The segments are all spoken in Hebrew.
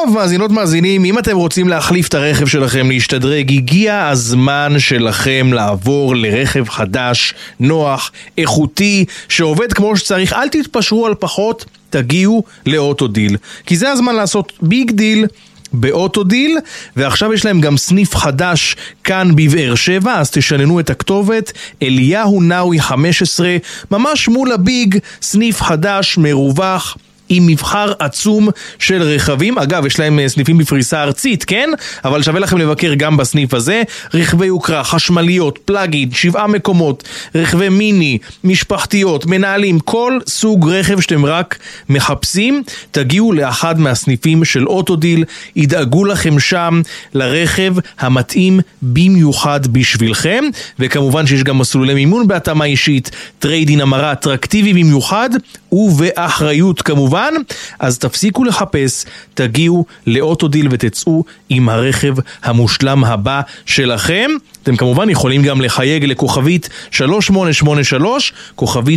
טוב, מאזינות מאזינים, אם אתם רוצים להחליף את הרכב שלכם, להשתדרג, הגיע הזמן שלכם לעבור לרכב חדש, נוח, איכותי, שעובד כמו שצריך. אל תתפשרו על פחות, תגיעו לאוטודיל, כי זה הזמן לעשות ביג דיל באוטודיל, ועכשיו יש להם גם סניף חדש כאן בבאר שבע, אז תשננו את הכתובת, אליהו נאווי 15, ממש מול הביג, סניף חדש, מרווח, עם מבחר עצום של רכבים. אגב, יש להם סניפים בפריסה ארצית, כן? אבל שווה לכם לבקר גם בסניף הזה. רכבי יוקרה, חשמליות, פלאגין, 7 מקומות, רכבי מיני, משפחתיות, מנהלים, כל סוג רכב שאתם רק מחפשים, תגיעו לאחד מהסניפים של אוטודיל, ידאגו לכם שם לרכב המתאים במיוחד בשבילכם, וכמובן שיש גם מסלולי מימון בהתאמה אישית, טריידין המרה אטרקטיבי במיוחד, ובאחריות כמובן. אז תפסיקו לחפש, תגיעו לאוטודיל ותצאו עם הרכב המושלם הבא שלכם. אתם כמובן יכולים גם לחייג לכוכבית 3883, כוכבית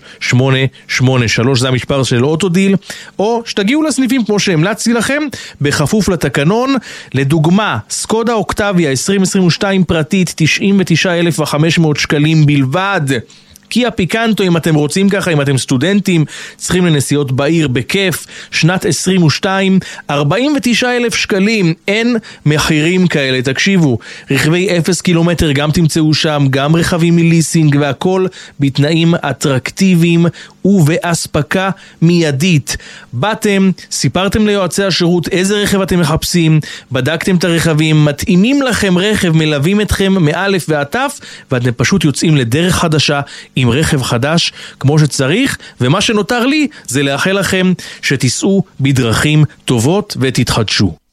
3883, זה המשפר של אוטודיל, או שתגיעו לסניפים כמו שהמלצתי לכם, בכפוף לתקנון. לדוגמה, סקודה אוקטביה 2022 פרטית, 99,500 שקלים בלבד. קיה פיקנטו, אם אתם רוצים ככה, אם אתם סטודנטים, צריכים לנסיעות בעיר בכיף, שנת 22, 49,000 שקלים, אין מחירים כאלה. תקשיבו, רכבי 0 קילומטר גם תמצאו שם, גם רכבים מליסינג, והכל בתנאים אטרקטיביים ובאספקה מיידית. באתם, סיפרתם ליועצי השירות איזה רכב אתם מחפשים, בדקתם את הרכבים, מתאימים לכם רכב, מלווים אתכם מאלף ועד תף, ואתם פשוט יוצאים לדרך חדשה עם רכב חדש כמו שצריך. ומה שנותר לי זה לאחל לכם שתיסעו בדרכים טובות ותתחדשו.